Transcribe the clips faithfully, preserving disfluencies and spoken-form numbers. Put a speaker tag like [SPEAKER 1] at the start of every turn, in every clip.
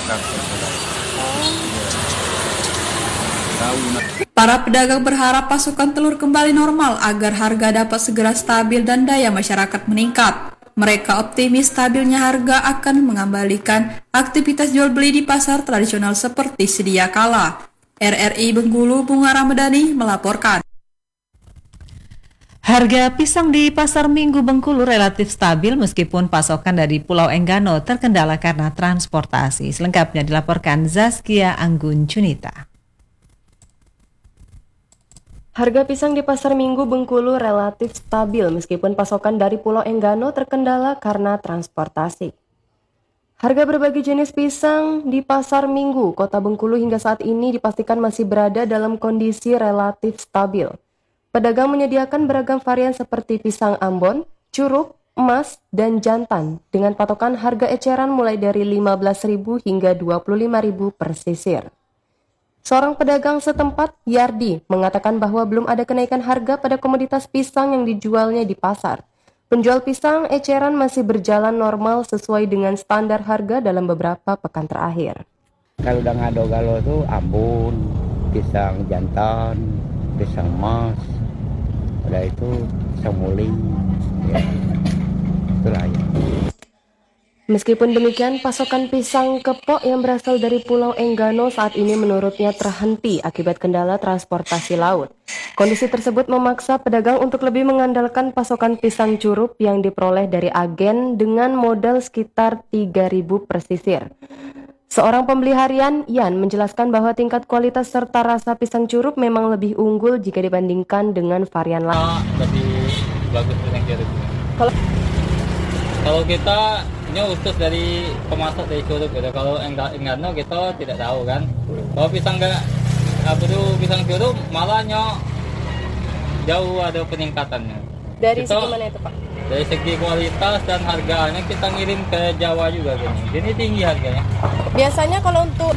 [SPEAKER 1] Para pedagang berharap pasokan telur kembali normal agar harga dapat segera stabil dan daya masyarakat meningkat. Mereka optimis stabilnya harga akan mengembalikan aktivitas jual beli di pasar tradisional seperti sedia kala. R R I Bengkulu, Bunga Ramadhani melaporkan.
[SPEAKER 2] Harga pisang di Pasar Minggu Bengkulu relatif stabil meskipun pasokan dari Pulau Enggano terkendala karena transportasi. Selengkapnya dilaporkan Zaskia Anggun Cunita.
[SPEAKER 3] Harga pisang di Pasar Minggu Bengkulu relatif stabil meskipun pasokan dari Pulau Enggano terkendala karena transportasi. Harga berbagai jenis pisang di Pasar Minggu, Kota Bengkulu hingga saat ini dipastikan masih berada dalam kondisi relatif stabil. Pedagang menyediakan beragam varian seperti pisang Ambon, Curug, Emas, dan Jantan dengan patokan harga eceran mulai dari lima belas ribu hingga dua puluh lima ribu per sisir. Seorang pedagang setempat, Yardi, mengatakan bahwa belum ada kenaikan harga pada komoditas pisang yang dijualnya di pasar. Penjual pisang eceran masih berjalan normal sesuai dengan standar harga dalam beberapa pekan terakhir.
[SPEAKER 4] Kalau udah ngado-galo tuh Ambon, pisang Jantan, pisang Emas, udah itu pisang Muling, ya. Itulah ya.
[SPEAKER 3] Meskipun demikian, pasokan pisang kepok yang berasal dari Pulau Enggano saat ini menurutnya terhenti akibat kendala transportasi laut. Kondisi tersebut memaksa pedagang untuk lebih mengandalkan pasokan pisang curup yang diperoleh dari agen dengan modal sekitar tiga ribu per sisir. Seorang pembeli harian, Yan, menjelaskan bahwa tingkat kualitas serta rasa pisang curup memang lebih unggul jika dibandingkan dengan varian lain.
[SPEAKER 5] Ah, lebih bagus pisang curup.
[SPEAKER 3] Kalau
[SPEAKER 5] Kalau kita ini khusus dari pemasok dari curug gitu. Kalau enggak Enggano kita tidak tahu kan. Kalau pisang enggak apa tuh pisang curug malahnya jauh ada peningkatannya.
[SPEAKER 3] dari
[SPEAKER 5] Kita,
[SPEAKER 3] segi mana itu, Pak?
[SPEAKER 5] Dari segi kualitas dan harganya kita ngirim ke Jawa juga gini. Jadi tinggi harganya.
[SPEAKER 3] Biasanya kalau untuk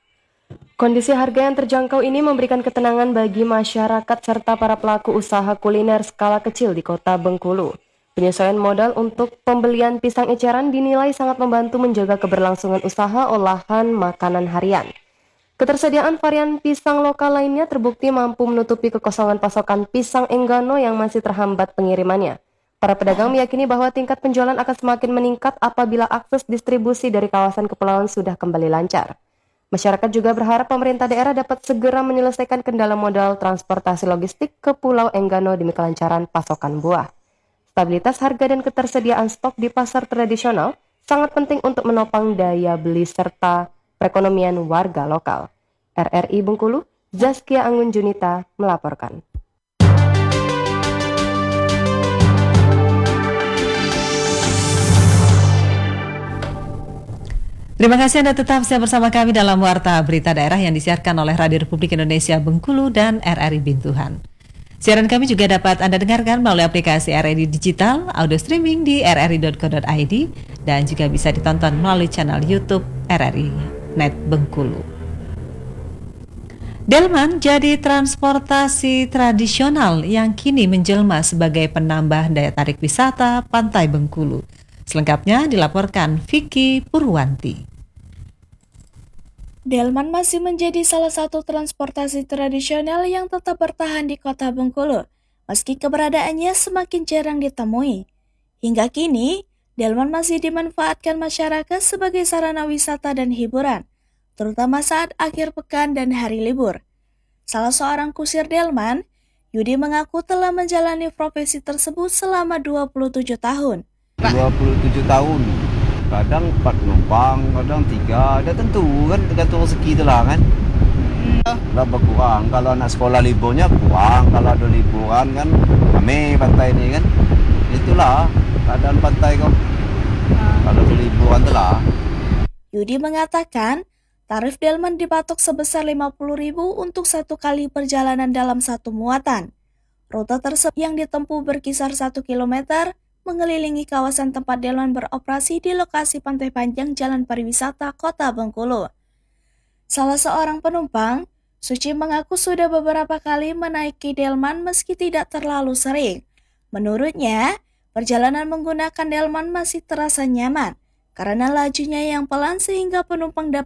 [SPEAKER 3] kondisi harga yang terjangkau ini memberikan ketenangan bagi masyarakat serta para pelaku usaha kuliner skala kecil di Kota Bengkulu. Penyesuaian modal untuk pembelian pisang eceran dinilai sangat membantu menjaga keberlangsungan usaha olahan makanan harian. Ketersediaan varian pisang lokal lainnya terbukti mampu menutupi kekosongan pasokan pisang Enggano yang masih terhambat pengirimannya. Para pedagang meyakini bahwa tingkat penjualan akan semakin meningkat apabila akses distribusi dari kawasan kepulauan sudah kembali lancar. Masyarakat juga berharap pemerintah daerah dapat segera menyelesaikan kendala modal transportasi logistik ke Pulau Enggano demi kelancaran pasokan buah. Stabilitas harga dan ketersediaan stok di pasar tradisional sangat penting untuk menopang daya beli serta perekonomian warga lokal. R R I Bengkulu, Zaskia Anggun Junita melaporkan.
[SPEAKER 2] Terima kasih Anda tetap setia bersama kami dalam Warta Berita Daerah yang disiarkan oleh Radio Republik Indonesia Bengkulu dan R R I Bintuhan. Siaran kami juga dapat Anda dengarkan melalui aplikasi R R I Digital, audio streaming di r r i dot co dot i d, dan juga bisa ditonton melalui channel YouTube R R I Net Bengkulu. Delman jadi transportasi tradisional yang kini menjelma sebagai penambah daya tarik wisata Pantai Bengkulu. Selengkapnya dilaporkan Vicky Purwanti.
[SPEAKER 6] Delman masih menjadi salah satu transportasi tradisional yang tetap bertahan di Kota Bengkulu, meski keberadaannya semakin jarang ditemui. Hingga kini, Delman masih dimanfaatkan masyarakat sebagai sarana wisata dan hiburan, terutama saat akhir pekan dan hari libur. Salah seorang kusir Delman, Yudi mengaku telah menjalani profesi tersebut selama dua puluh tujuh tahun.
[SPEAKER 4] dua puluh tujuh tahun. Kadang empat penumpang, kadang tiga, ada tentu kan, tergantung rezeki itu lah kan. Kalau berkurang, kalau anak sekolah liburnya kurang, kalau ada liburan kan, rame pantai ini kan. Itulah keadaan pantai kok. Kalau ada liburan tu lah.
[SPEAKER 6] Yudi mengatakan, tarif Delman dipatok sebesar lima puluh ribu untuk satu kali perjalanan dalam satu muatan. Rute tersebut yang ditempuh berkisar satu kilometer, mengelilingi kawasan tempat Delman beroperasi di lokasi Pantai Panjang Jalan Pariwisata Kota Bengkulu. Salah seorang penumpang, Suci mengaku sudah beberapa kali menaiki Delman meski tidak terlalu sering. Menurutnya, perjalanan menggunakan Delman masih terasa nyaman karena lajunya yang pelan sehingga penumpang dapat